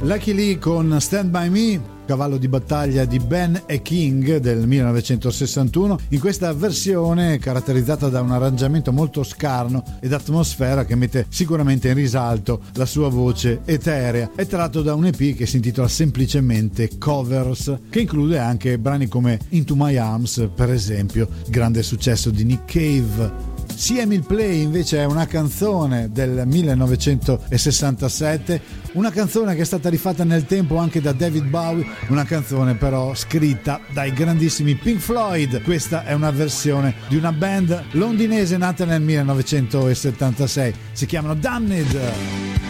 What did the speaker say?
Lucky Lee con Stand By Me, cavallo di battaglia di Ben e King del 1961, in questa versione caratterizzata da un arrangiamento molto scarno ed atmosfera che mette sicuramente in risalto la sua voce eterea. È tratto da un EP che si intitola semplicemente Covers, che include anche brani come Into My Arms, per esempio, grande successo di Nick Cave. See Emil Play invece è una canzone del 1967, una canzone che è stata rifatta nel tempo anche da David Bowie, una canzone però scritta dai grandissimi Pink Floyd. Questa è una versione di una band londinese nata nel 1976, si chiamano Damned.